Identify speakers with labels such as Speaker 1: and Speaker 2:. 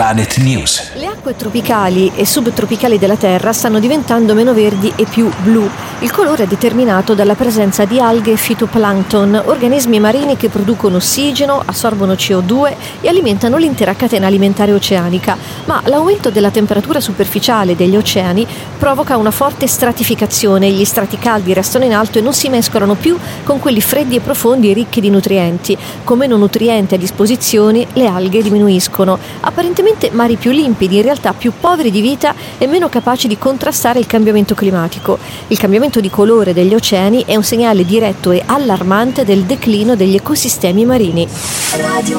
Speaker 1: Planet News.
Speaker 2: Le acque tropicali e subtropicali della Terra stanno diventando meno verdi e più blu. Il colore è determinato dalla presenza di alghe e fitoplancton, organismi marini che producono ossigeno, assorbono CO2 e alimentano l'intera catena alimentare oceanica. Ma l'aumento della temperatura superficiale degli oceani provoca una forte stratificazione. Gli strati caldi restano in alto e non si mescolano più con quelli freddi e profondi e ricchi di nutrienti. Con meno nutrienti a disposizione, le alghe diminuiscono. Apparentemente mari più limpidi, in realtà più poveri di vita e meno capaci di contrastare il cambiamento climatico. Il cambiamento di colore degli oceani è un segnale diretto e allarmante del declino degli ecosistemi marini.